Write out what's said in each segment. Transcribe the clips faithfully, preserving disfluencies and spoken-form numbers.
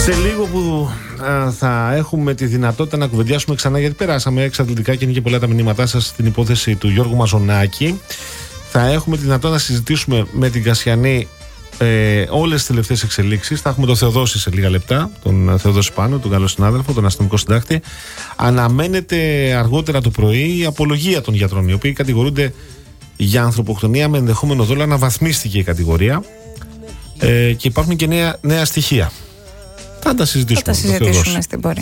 Σε λίγο που α, θα έχουμε τη δυνατότητα να κουβεντιάσουμε ξανά, γιατί περάσαμε εξαντλητικά και είναι και πολλά τα μηνύματά σας στην υπόθεση του Γιώργου Μαζονάκη, θα έχουμε τη δυνατότητα να συζητήσουμε με την Κασιανή ε, όλες τις τελευταίες εξελίξεις. Θα έχουμε τον Θεοδόση σε λίγα λεπτά, τον Θεοδόση Πάνο, τον καλό συνάδελφο, τον αστυνομικό συντάκτη. Αναμένεται αργότερα το πρωί η απολογία των γιατρών, οι οποίοι κατηγορούνται για ανθρωποκτονία με ενδεχόμενο δόλο. Αναβαθμίστηκε η κατηγορία ε, και υπάρχουν και νέα, νέα στοιχεία. Θα τα συζητήσουμε, θα τα συζητήσουμε στην πορεία.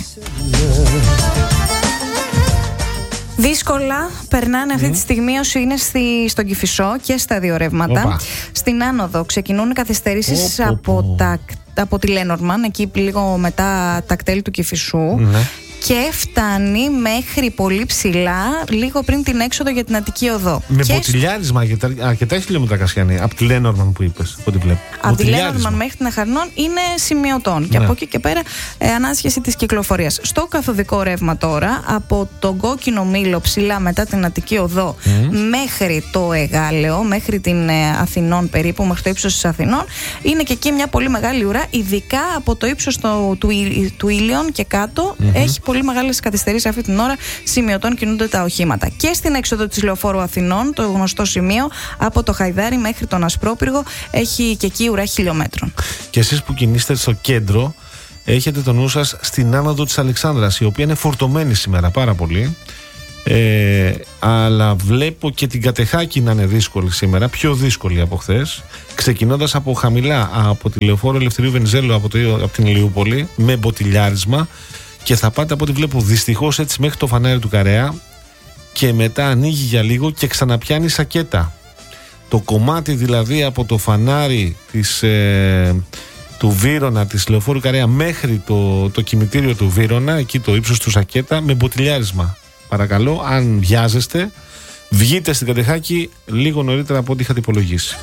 Δύσκολα περνάνε αυτή mm. τη στιγμή όσοι είναι στη, στον Κηφισό και στα δύο ρεύματα. Οπα. Στην άνοδο ξεκινούν καθυστερήσεις από, τα, από τη Λένορμαν, εκεί λίγο μετά τα κτέλη του Κηφισού. Mm. Και φτάνει μέχρι πολύ ψηλά, λίγο πριν την έξοδο για την Αττική Οδό. Με και μποτιλιάρισμα, αρκετά, αρκετά χιλιόμετρα, Κασιανή. Από τη Λένορμαν που είπες, από ό,τι βλέπω. Από τη Λένορμαν μέχρι την Αχαρνών είναι σημειωτών. Ναι. Και από εκεί και πέρα ε, ανάσχεση της κυκλοφορίας. Στο καθοδικό ρεύμα τώρα, από τον Κόκκινο Μήλο ψηλά μετά την Αττική Οδό mm. μέχρι το Εγάλεο, μέχρι την ε, Αθηνών περίπου, μέχρι το ύψος της Αθηνών, είναι και εκεί μια πολύ μεγάλη ουρά, ειδικά από το ύψος το, του, του Ήλιον και κάτω. Mm-hmm. Έχει πολύ μεγάλες καθυστερήσεις αυτή την ώρα, σημειωτών κινούνται τα οχήματα. Και στην έξοδο της Λεωφόρου Αθηνών, το γνωστό σημείο, από το Χαϊδάρι μέχρι τον Ασπρόπυργο, έχει και εκεί ουρά χιλιόμετρων. Και εσείς που κινείστε στο κέντρο, έχετε το νου σας στην άνοδο της Αλεξάνδρας, η οποία είναι φορτωμένη σήμερα πάρα πολύ. Ε, αλλά βλέπω και την Κατεχάκη να είναι δύσκολη σήμερα, πιο δύσκολη από χθες, ξεκινώντας από χαμηλά, από τη Λεωφόρο Ελευθερίου Βενιζέλου, από, το, από την Ηλιούπολη, με μποτιλιάρισμα. Και θα πάτε από ό,τι βλέπω δυστυχώς έτσι μέχρι το φανάρι του Καρέα και μετά ανοίγει για λίγο και ξαναπιάνει σακέτα. Το κομμάτι δηλαδή από το φανάρι της, ε, του Βύρωνα, της Λεωφόρου Καρέα μέχρι το, το κημητήριο του Βύρωνα, εκεί το ύψος του σακέτα, με μποτιλιάρισμα. Παρακαλώ, αν βιάζεστε, βγείτε στην Κατεχάκη λίγο νωρίτερα από ό,τι είχατε υπολογίσει.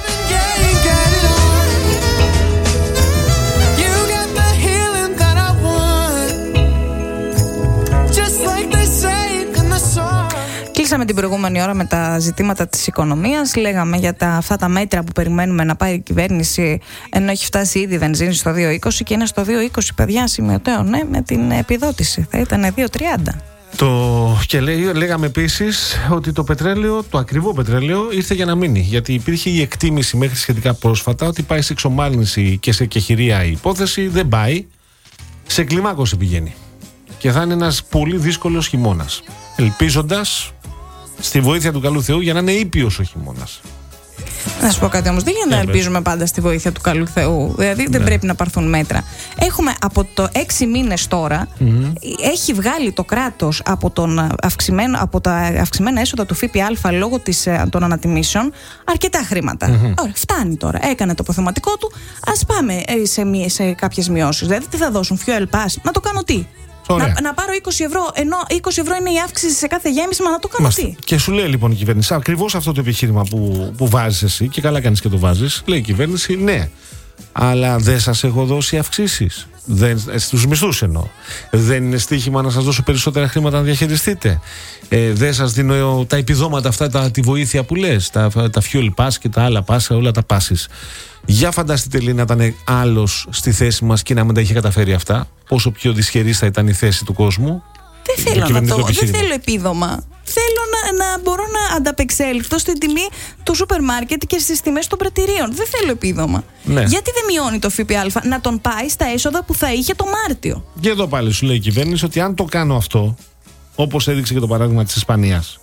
Κλείσαμε την προηγούμενη ώρα με τα ζητήματα της οικονομίας. Λέγαμε για τα, αυτά τα μέτρα που περιμένουμε να πάρει η κυβέρνηση, ενώ έχει φτάσει ήδη η βενζίνη στο δύο είκοσι και είναι στο δύο είκοσι, παιδιά, σημειωτέο, ναι, με την επιδότηση. Θα ήταν δύο τριάντα. Το... Και λέει, λέγαμε επίσης ότι το πετρέλαιο, το ακριβό πετρέλαιο, ήρθε για να μείνει. Γιατί υπήρχε η εκτίμηση μέχρι σχετικά πρόσφατα ότι πάει σε εξομάλυνση και σε κεχηρία η υπόθεση. Δεν πάει. Σε κλιμάκωση πηγαίνει. Και θα είναι ένας πολύ δύσκολος χειμώνας. Ελπίζοντας στη βοήθεια του καλού Θεού για να είναι ήπιος ο χειμώνας. Να σου πω κάτι όμως, δεν γίνεται να ελπίζουμε πάντα στη βοήθεια του καλού Θεού. Δηλαδή δεν ναι. πρέπει να πάρθουν μέτρα. Έχουμε από το έξι μήνες τώρα, mm-hmm. έχει βγάλει το κράτος από, τον αυξημένο, από τα αυξημένα έσοδα του ΦΠΑ λόγω της, των ανατιμήσεων αρκετά χρήματα. Mm-hmm. Ωραία, φτάνει τώρα. Έκανε το αποθεματικό του. Ας πάμε σε, σε κάποιες μειώσεις. Δηλαδή τι θα δώσουν, fuel pass, να το κάνω τι. Να, να πάρω είκοσι ευρώ, ενώ είκοσι ευρώ είναι η αύξηση σε κάθε γέμισμα, να το κάνω τι. Και σου λέει λοιπόν η κυβέρνηση, ακριβώς αυτό το επιχείρημα που, που βάζεις εσύ, και καλά κάνεις και το βάζεις, λέει η κυβέρνηση, ναι, αλλά δεν σας έχω δώσει αυξήσεις. Στους μισθούς εννοώ. Δεν είναι στοίχημα να σας δώσω περισσότερα χρήματα να διαχειριστείτε. Ε, δεν σας δίνω τα επιδόματα αυτά, τα, τη βοήθεια που λες, τα, τα fuel pass και τα άλλα pass, όλα τα passes. Για φανταστείτε λέει να ήταν άλλος στη θέση μας και να μην τα είχε καταφέρει αυτά. Πόσο πιο δυσχερής θα ήταν η θέση του κόσμου. Δεν θέλω να το, δεν θέλω επίδομα. Θέλω να, να μπορώ να ανταπεξέλθω στην τιμή του σούπερ μάρκετ και στις τιμές των πρατηρίων. Δεν θέλω επίδομα. Ναι. Γιατί δεν μειώνει το ΦΠΑ, να τον πάει στα έσοδα που θα είχε το Μάρτιο. Και εδώ πάλι σου λέει η κυβέρνηση ότι αν το κάνω αυτό, όπως έδειξε και το παράδειγμα της Ισπανίας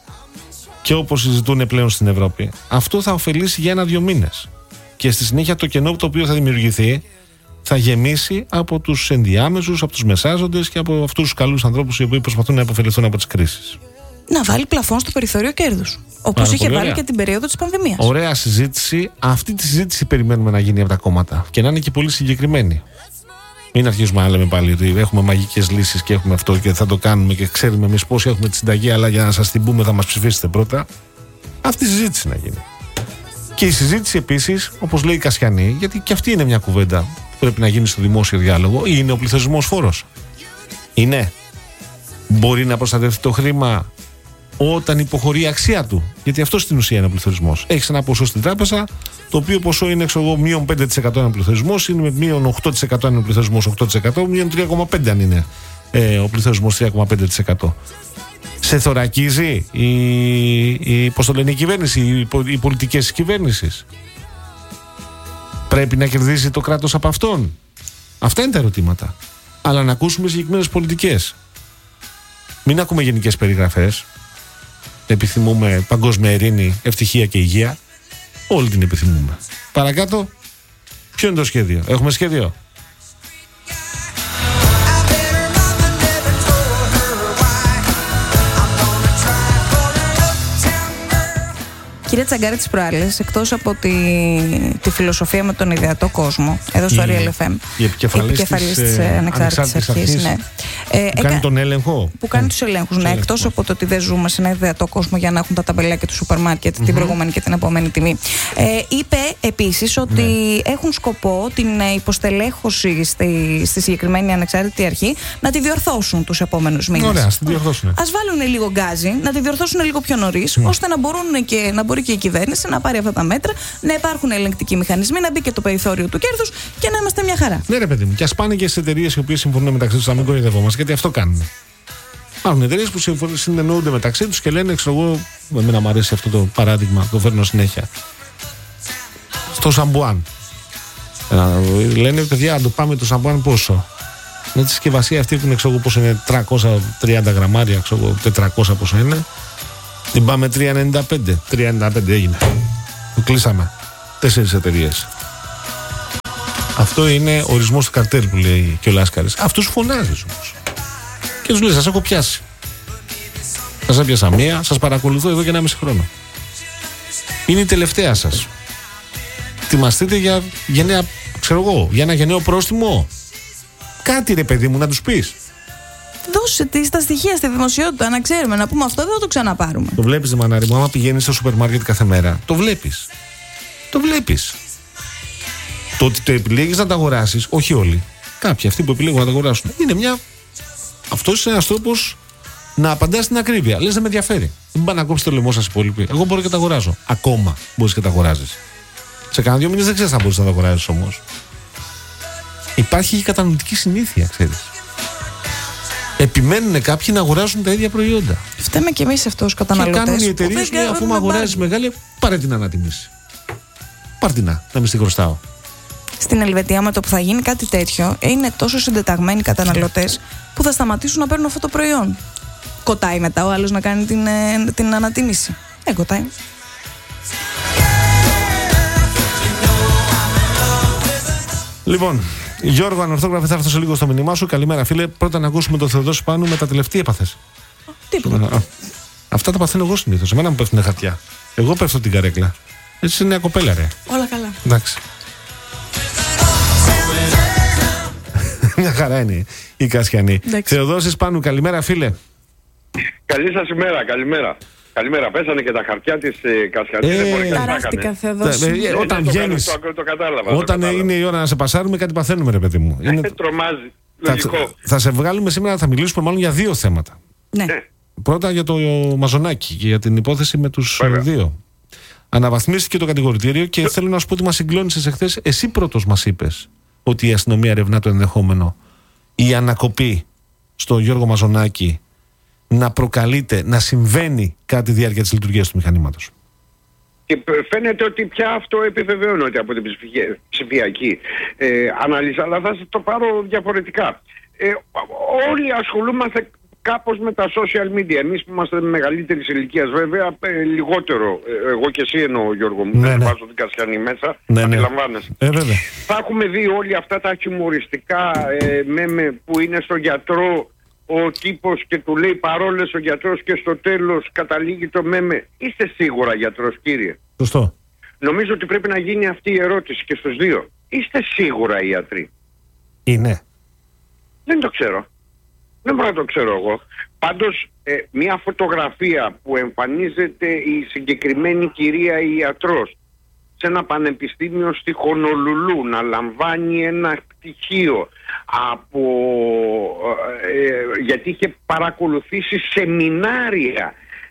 και όπως συζητούν πλέον στην Ευρώπη, αυτό θα ωφελήσει για ένα-δύο μήνες. Και στη συνέχεια το κενό το οποίο θα δημιουργηθεί θα γεμίσει από τους ενδιάμεσους, από τους μεσάζοντες και από αυτούς τους καλούς ανθρώπους οι οποίοι προσπαθούν να υποφεληθούν από τις κρίσεις. Να βάλει πλαφόν στο περιθώριο κέρδους, όπως είχε βάλει ωραία. Και την περίοδο της πανδημίας. Ωραία συζήτηση. Αυτή τη συζήτηση περιμένουμε να γίνει από τα κόμματα και να είναι και πολύ συγκεκριμένη. Μην αρχίσουμε να λέμε πάλι ότι έχουμε μαγικές λύσεις και έχουμε αυτό και θα το κάνουμε και ξέρουμε εμείς πόσοι έχουμε τη συνταγή, αλλά για να σας την πούμε θα μας ψηφίσετε πρώτα. Αυτή η συζήτηση να γίνει. Και η συζήτηση επίσης, όπως λέει η Κασιανή, γιατί και αυτή είναι μια κουβέντα που πρέπει να γίνει στο δημόσιο διάλογο, είναι ο πληθωρισμός φόρος. Είναι. Μπορεί να προστατευτεί το χρήμα όταν υποχωρεί η αξία του. Γιατί αυτό στην ουσία είναι ο πληθωρισμός. Έχεις ένα ποσό στην τράπεζα, το οποίο ποσό είναι ξέρω, μείον πέντε τοις εκατό είναι ο πληθωρισμός, είναι μείον οκτώ τοις εκατό αν είναι ο πληθωρισμός οκτώ τοις εκατό, μείον τρία κόμμα πέντε τοις εκατό αν είναι ε, ο πληθωρισμός τρία κόμμα πέντε τοις εκατό. Σε θωρακίζει η, η, πώς το λένε, η κυβέρνηση, οι, οι πολιτικές της κυβέρνησης. Πρέπει να κερδίσει το κράτος από αυτόν. Αυτά είναι τα ερωτήματα. Αλλά να ακούσουμε συγκεκριμένες πολιτικές. Μην ακούμε γενικές περιγραφές. Επιθυμούμε παγκόσμια ειρήνη, ευτυχία και υγεία. Όλη την επιθυμούμε. Παρακάτω, ποιο είναι το σχέδιο? Έχουμε σχέδιο? Κύριε Τσαγκάρη, τις προάλλες, εκτός από τη, τη φιλοσοφία με τον ιδεατό κόσμο, εδώ στο Real εφ εμ, η επικεφαλής της, της ε, Ανεξάρτητης Αρχής, ναι. που ε, κάνει τον έλεγχο. Που κάνει mm. τους ελέγχους, ναι. Εκτός από το ότι δεν ζούμε σε ένα ιδεατό κόσμο για να έχουν τα ταμπελάκια του σούπερ μάρκετ mm-hmm. την προηγούμενη και την επόμενη τιμή. Ε, είπε επίσης ότι ναι. έχουν σκοπό την υποστελέχωση στη, στη συγκεκριμένη Ανεξάρτητη Αρχή να τη διορθώσουν τους επόμενους μήνες. Ωραία, ας τη διορθώσουν. Ας βάλουν λίγο γκάζι, να τη διορθώσουν λίγο πιο νωρίς, mm. ώστε να μπορούν και να μπορεί και η κυβέρνηση να πάρει αυτά τα μέτρα, να υπάρχουν ελεγκτικοί μηχανισμοί, να μπει και το περιθώριο του κέρδους και να είμαστε μια χαρά. Ναι, ρε παιδί μου, και ας πάνε και στις εταιρείες οι οποίες συμφωνούν μεταξύ τους, να μην κοροϊδευόμαστε, γιατί αυτό κάνουν. Υπάρχουν εταιρείες που συνεννοούνται μεταξύ τους και λένε, ξέρω εγώ, εμένα μου αρέσει αυτό το παράδειγμα, το φέρνω συνέχεια. Στο σαμπουάν. Λένε, παιδιά, αν το πάμε το σαμπουάν πόσο? Με τη συσκευασία αυτή που είναι, ξέρω εγώ, πόσο είναι, τριακόσια τριάντα γραμμάρια, ξέρω εγώ, τετρακόσια πόσο είναι. Την πάμε τρία ενενήντα πέντε. τρία ενενήντα πέντε έγινε. Το κλείσαμε. Τέσσερις εταιρείες. Αυτό είναι ορισμός του καρτέλ που λέει και ο Λάσκαρης. Αυτούς φωνάζεις όμως. Και τους λέει, σας έχω πιάσει. Σας έπιασα μία, σας παρακολουθώ εδώ και ένα μισή χρόνο. Είναι η τελευταία σας. Ετοιμαστείτε για γενναία, ξέρω εγώ, για ένα γενναίο πρόστιμο. Κάτι ρε παιδί μου να τους πεις. Δώσε τη στα στοιχεία στη δημοσιότητα να ξέρουμε, να πούμε αυτό, δεν θα το ξαναπάρουμε. Το βλέπεις, μανάρι μου, άμα πηγαίνεις στο σούπερ μάρκετ κάθε μέρα, το βλέπεις. Το βλέπεις. Το ότι το επιλέγεις να τα αγοράσεις, όχι όλοι. Κάποιοι αυτοί που επιλέγουν να τα αγοράσουν, είναι μια. Αυτός είναι ένας τρόπος να απαντάς στην ακρίβεια. Λες, δεν με ενδιαφέρει. Δεν πάει να κόψει το λαιμό σας οι υπόλοιποι. Εγώ μπορώ και τα αγοράζω. Ακόμα μπορείς και τα αγοράζεις. Σε κανένα δύο μήνες δεν ξέρεις αν μπορείς να τα αγοράζεις όμως. Υπάρχει και κατανοητική συνήθεια, ξέρεις. Επιμένουν κάποιοι να αγοράζουν τα ίδια προϊόντα. Φταίμε και εμείς αυτούς τους καταναλωτές. Και κάνουν οι εταιρείες, λέει, αφού με αγοράζεις μεγάλη, πάρε την ανατιμήση. Πάρ' την να, να μην στη χρωστάω. Στην Ελβετία, με το που θα γίνει κάτι τέτοιο, είναι τόσο συντεταγμένοι καταναλωτές που θα σταματήσουν να παίρνουν αυτό το προϊόν. Κοτάει μετά ο άλλος να κάνει την, την ανατίμηση. Δεν κοτάει. Λοιπόν, Γιώργο, ανορθόγραφε, θα έρθω σε λίγο στο μήνυμά σου. Καλημέρα, φίλε. Πρώτα να ακούσουμε τον Θεοδόση Πάνου με τα τελευταία έπαθες. Τίποτα. Αυτά τα παθαίνω εγώ συνήθως. Εμένα μου πέφτουν χαρτιά. Εγώ πέφτω την καρέκλα. Έτσι είναι νέα κοπέλα, ρε. Όλα καλά. Εντάξει. Μια χαρά είναι η Κασιανή. Θεοδόσης Πάνου, καλημέρα, φίλε. Καλή σας ημέρα, καλημέρα. Καλημέρα, πέσανε και τα χαρτιά της ε, Κασιανή. Ε, δεν μπορεί να ταράστηκα, Θεοδόση. Ε, ε, όταν βγαίνεις, το, το, το κατάλαβα, όταν το είναι η ώρα να σε πασάρουμε, κάτι παθαίνουμε, ρε παιδί μου. Είναι... Τρομάζει. Θα, θα σε βγάλουμε σήμερα, θα μιλήσουμε μάλλον για δύο θέματα. Ναι. Πρώτα για το Μαζονάκι και για την υπόθεση με τους Βέβαια. δύο. Αναβαθμίστηκε το κατηγορητήριο και θέλω να σου πω ότι μας συγκλώνησες εχθές. Εσύ πρώτος μας είπες ότι η αστυνομία ερευνά το ενδεχόμενο η ανακοπή στο Γιώργο Μαζονάκι να προκαλείται, να συμβαίνει κατά τη διάρκεια της λειτουργίας του μηχανήματος. Και φαίνεται ότι πια αυτό επιβεβαιώνεται από την ψηφιακή ε, ανάλυση, αλλά θα το πάρω διαφορετικά. Ε, όλοι ασχολούμαστε κάπως με τα social media. Εμείς που είμαστε μεγαλύτερης ηλικίας, βέβαια, ε, λιγότερο. Ε, εγώ και εσύ εννοώ, Γιώργο μου, ναι, δεν ναι. βάζω την Κασιανή μέσα, ναι, ναι. αντιλαμβάνεσαι. Ε, βέβαια. Θα έχουμε δει όλοι αυτά τα χιουμοριστικά ε, μέμε που είναι στο γιατρό, ο τύπος και του λέει παρόλες ο γιατρός και στο τέλος καταλήγει το μέμε. Είστε σίγουρα γιατρός, κύριε? Σωστό. Νομίζω ότι πρέπει να γίνει αυτή η ερώτηση και στους δύο. Είστε σίγουρα ιατροί? Είναι. Δεν το ξέρω. Δεν μπορώ να το ξέρω εγώ. Πάντως ε, μια φωτογραφία που εμφανίζεται η συγκεκριμένη κυρία ιατρός σε ένα πανεπιστήμιο στη Χονολουλού να λαμβάνει ένα πτυχίο από, ε, γιατί είχε παρακολουθήσει σεμινάρια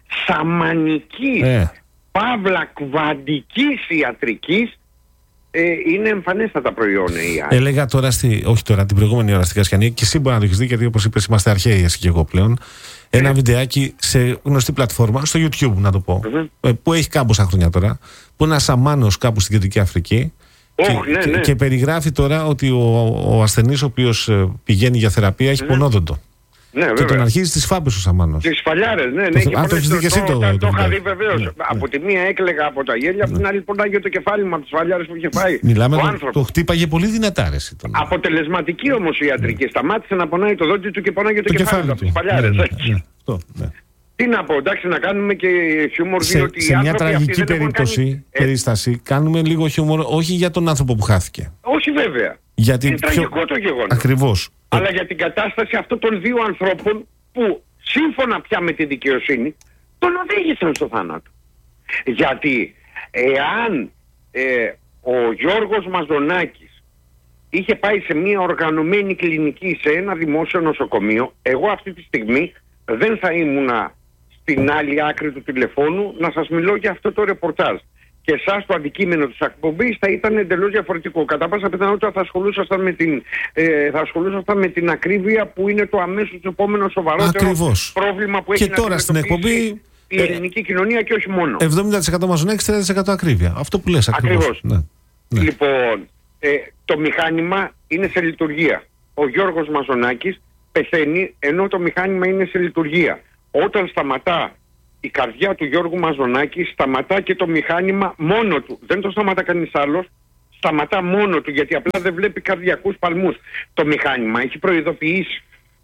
σαμανικής, ε. παύλα κβαντικής ιατρικής, ε, είναι εμφανέστατα προϊόντα η άλλη. Έλεγα τώρα, στη, όχι τώρα, την προηγούμενη ώρα στην Κασιανή, και εσύ μπορεί να το έχεις δει, γιατί όπως είπες είμαστε αρχαίοι εσύ και εγώ πλέον, ένα βιντεάκι σε γνωστή πλατφόρμα, στο YouTube να το πω, mm-hmm. που έχει κάμποσα χρόνια τώρα, που είναι ένας σαμάνος κάπου στην Κεντρική Αφρική. Oh, και, ναι, και, ναι. και περιγράφει τώρα ότι ο, ο ασθενής ο οποίος πηγαίνει για θεραπεία έχει mm-hmm. πονόδοντο. Ναι, και τον αρχίζει τις φάπες ο σαμάνος. Τις φαλιάρες, ναι, ναι. Το, αν το έχεις δει και εσύ το. Το, το είχα δει βεβαίως. Ναι, από ναι. τη μία έκλαιγα από τα γέλια, από ναι. την άλλη πονάγε το κεφάλι μου από τις φαλιάρες που είχε φάει. Μιλάμε, ο το, άνθρωπος. Το χτύπαγε πολύ δυνατά, ρε, τον... Αποτελεσματική όμως η ιατρική. Ναι. Σταμάτησε να πονάει το δόντι του και πονάγε το, το κεφάλι του από τις φαλιάρες. Ναι, ναι, ναι, αυτό, ναι. Τι να πω, εντάξει, να κάνουμε και χιούμορ, σε, διότι σε μια τραγική περίπτωση, κάνει... περίσταση, κάνουμε λίγο χιούμορ, όχι για τον άνθρωπο που χάθηκε. Όχι βέβαια. Γιατί είναι πιο... τραγικό το γεγονός. Ακριβώς. Αλλά για την κατάσταση αυτών των δύο ανθρώπων που σύμφωνα πια με τη δικαιοσύνη τον οδήγησαν στο θάνατο. Γιατί εάν ε, ο Γιώργος Μαζονάκης είχε πάει σε μια οργανωμένη κλινική, σε ένα δημόσιο νοσοκομείο, εγώ αυτή τη στιγμή δεν θα ήμουνα στην άλλη άκρη του τηλεφώνου να σας μιλώ για αυτό το ρεπορτάζ. Και εσάς το αντικείμενο της εκπομπής θα ήταν εντελώς διαφορετικό. Κατά πάσα πιθανότητα θα ασχολούσασταν με την, ε, θα ασχολούσασταν με την ακρίβεια που είναι το αμέσως επόμενο σοβαρότερο Ακριβώς. πρόβλημα που έχει και τώρα στην εκπομπή η ελληνική ε, κοινωνία και όχι μόνο. εβδομήντα τοις εκατό Μαζονάκης, τριάντα τοις εκατό ακρίβεια. Αυτό που λες ακριβώς. Ακριβώς. Ναι. Ναι. Λοιπόν, ε, το μηχάνημα είναι σε λειτουργία. Ο Γιώργος Μαζονάκης πεθαίνει ενώ το μηχάνημα είναι σε λειτουργία. Όταν σταματά η καρδιά του Γιώργου Μαζονάκη, σταματά και το μηχάνημα μόνο του. Δεν το σταματά κανείς άλλος, σταματά μόνο του, γιατί απλά δεν βλέπει καρδιακούς παλμούς. Το μηχάνημα έχει προειδοποιήσει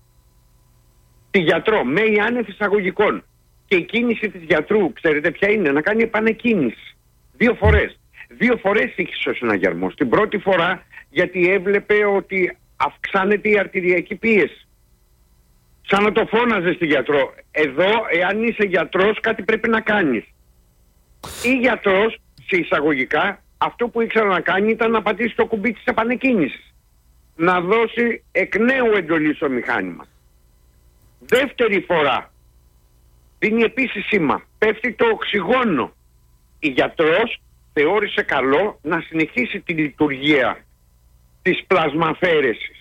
τη γιατρό με ή άνευ εισαγωγικών. Και η κίνηση της γιατρού, ξέρετε ποια είναι, να κάνει επανεκκίνηση. Δύο φορές. Δύο φορές είχε ο συναγερμός. Την πρώτη φορά γιατί έβλεπε ότι αυξάνεται η αρτηριακή πίεση. Σαν να το φώναζε στη γιατρό. Εδώ, εάν είσαι γιατρός, κάτι πρέπει να κάνεις. Ή γιατρός, σε εισαγωγικά, αυτό που ήξερα να κάνει ήταν να πατήσει το κουμπί της επανεκκίνησης. Να δώσει εκ νέου εντολή στο μηχάνημα. Δεύτερη φορά, δίνει επίσης σήμα. Πέφτει το οξυγόνο. Η γιατρός θεώρησε καλό να συνεχίσει τη λειτουργία της πλασμαφέρεσης.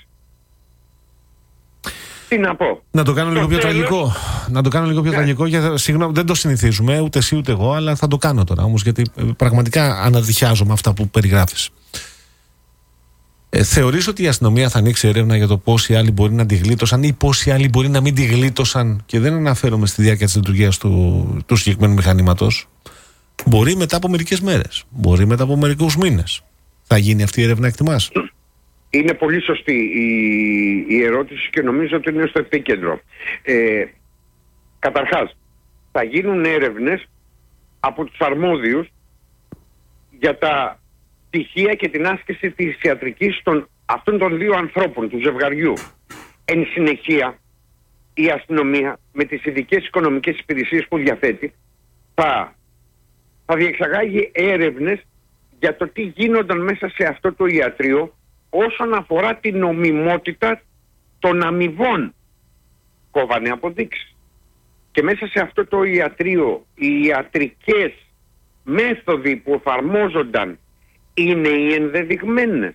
Τι να πω. Να το κάνω το λίγο πιο τέλος... τραγικό. Να το κάνω λίγο πιο yeah. τραγικό. Για... Συγγνώμη, δεν το συνηθίζουμε, ούτε εσύ ούτε εγώ, αλλά θα το κάνω τώρα όμως, γιατί πραγματικά αναδειχιάζομαι αυτά που περιγράφεις. Ε, θεωρείς ότι η αστυνομία θα ανοίξει έρευνα για το πόσοι άλλοι μπορεί να τη γλίτωσαν ή πόσοι άλλοι μπορεί να μην τη γλίτωσαν, και δεν αναφέρομαι στη διάρκεια της λειτουργίας του, του συγκεκριμένου μηχανήματος? Μπορεί μετά από μερικές μέρες, μπορεί μετά από μερικούς μήνες. Θα γίνει αυτή η έρευνα, εκτιμάς? Είναι πολύ σωστή η, η ερώτηση και νομίζω ότι είναι στο επίκεντρο. Ε, καταρχάς, θα γίνουν έρευνες από τους αρμόδιους για τα στοιχεία και την άσκηση της ιατρικής των αυτών των δύο ανθρώπων, του ζευγαριού. Εν συνεχεία, η αστυνομία με τις ειδικές οικονομικές υπηρεσίες που διαθέτει θα, θα διεξαγάγει έρευνες για το τι γίνονταν μέσα σε αυτό το ιατρείο όσον αφορά την νομιμότητα των αμοιβών. Κόβανε αποδείξεις. Και μέσα σε αυτό το ιατρείο οι ιατρικές μέθοδοι που εφαρμόζονταν είναι οι ενδεδειγμένες.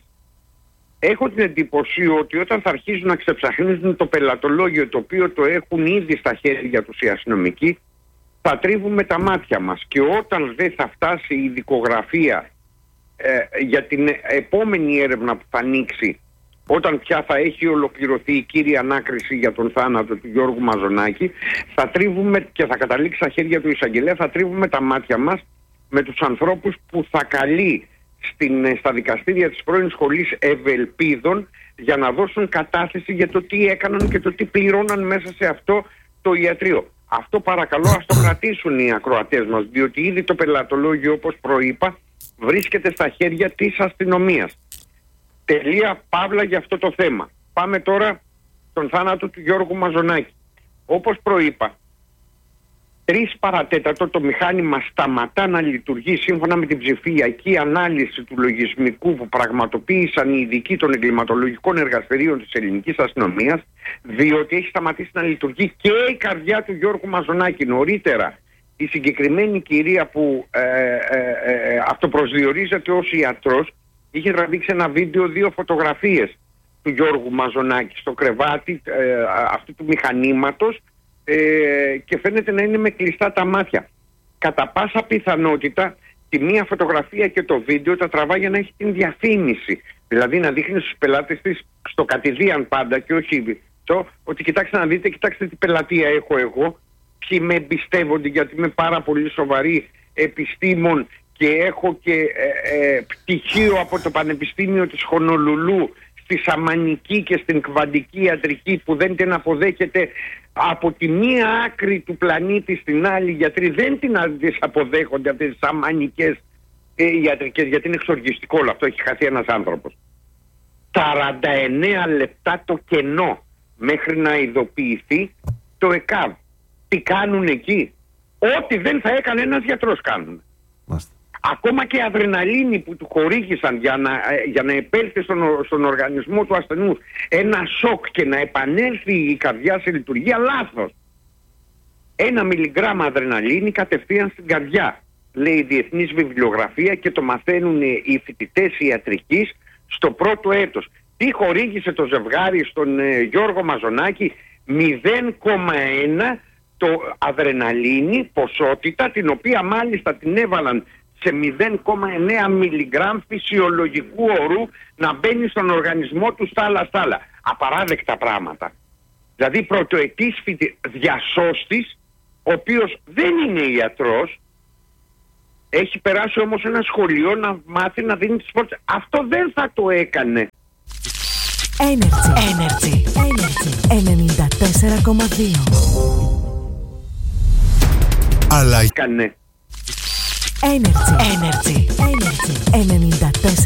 Έχω την εντύπωση ότι όταν θα αρχίζουν να ξεψαχνίζουν το πελατολόγιο, το οποίο το έχουν ήδη στα χέρια τους οι αστυνομικοί, θα τρίβουμε τα μάτια μας. Και όταν δεν θα φτάσει η δικογραφία ε, για την επόμενη έρευνα που θα ανοίξει, όταν πια θα έχει ολοκληρωθεί η κύρια ανάκριση για τον θάνατο του Γιώργου Μαζονάκη, θα τρίβουμε και θα καταλήξει στα χέρια του εισαγγελέα, θα τρίβουμε τα μάτια μας με τους ανθρώπους που θα καλεί στην, στα δικαστήρια της πρώην σχολής Ευελπίδων για να δώσουν κατάθεση για το τι έκαναν και το τι πληρώναν μέσα σε αυτό το ιατρείο. Αυτό παρακαλώ ας το κρατήσουν οι ακροατές μας, διότι ήδη το πελατολόγιο, όπως προείπα, βρίσκεται στα χέρια της αστυνομίας. Τελεία παύλα για αυτό το θέμα. Πάμε τώρα στον θάνατο του Γιώργου Μαζονάκη. Όπως προείπα, τρεις παρατέταρτο το μηχάνημα σταματά να λειτουργεί σύμφωνα με την ψηφιακή ανάλυση του λογισμικού που πραγματοποίησαν οι ειδικοί των εγκληματολογικών εργαστηρίων της ελληνικής αστυνομίας, διότι έχει σταματήσει να λειτουργεί και η καρδιά του Γιώργου Μαζονάκη. Νωρίτερα η συγκεκριμένη κυρία που ε, ε, ε, αυτοπροσδιορίζεται ως ιατρός είχε τραβήξει ένα βίντεο, δύο φωτογραφίες του Γιώργου Μαζονάκη στο κρεβάτι ε, αυτού του μηχανήματος ε, και φαίνεται να είναι με κλειστά τα μάτια. Κατά πάσα πιθανότητα τη μία φωτογραφία και το βίντεο τα τραβά για να έχει την διαφήμιση. Δηλαδή να δείχνει στους πελάτες της στο κατηδίαν πάντα και όχι το, ότι κοιτάξτε να δείτε, κοιτάξτε τι πελατεία έχω εγώ, ποιοι με εμπιστεύονται γιατί είμαι πάρα πολύ σοβαρή επιστήμον και έχω και ε, ε, πτυχίο από το Πανεπιστήμιο της Χονολουλού στη σαμανική και στην κβαντική ιατρική που δεν την αποδέχεται από τη μία άκρη του πλανήτη στην άλλη. Οι γιατροί δεν την αποδέχονται αυτές τις σαμανικές ε, ιατρικές, γιατί είναι εξοργιστικό όλο αυτό, έχει χαθεί ένας άνθρωπος. σαράντα εννέα λεπτά το κενό μέχρι να ειδοποιηθεί το ΕΚΑΒ. Τι κάνουν εκεί? Ό,τι δεν θα έκανε ένας γιατρός κάνουν. Μάστε. Ακόμα και αδρεναλίνη που του χορήγησαν για να, για να επέλθει στον, στον οργανισμό του ασθενούς ένα σοκ και να επανέλθει η καρδιά σε λειτουργία, λάθος. Ένα μιλιγκράμμα αδρεναλίνη κατευθείαν στην καρδιά, λέει η διεθνής βιβλιογραφία και το μαθαίνουν οι φοιτητές ιατρικής στο πρώτο έτος. Τι χορήγησε το ζευγάρι στον ε, Γιώργο Μαζονάκη? μηδέν κόμμα ένα το αδρεναλίνη, ποσότητα την οποία μάλιστα την έβαλαν σε μηδέν κόμμα εννέα μιλιγκράμμ φυσιολογικού ορού να μπαίνει στον οργανισμό του στάλα-στάλα. Απαράδεκτα πράγματα. Δηλαδή πρωτοετής φοιτη... διασώστης, ο οποίος δεν είναι ιατρός, έχει περάσει όμως ένα σχολείο να μάθει να δίνει τις φόρτες. Αυτό δεν θα το έκανε. Energy, Energy, Energy, ενενήντα τέσσερα κόμμα δύο. Αλλά έκανε. Energy, Energy, Energy, ενενήντα τέσσερα.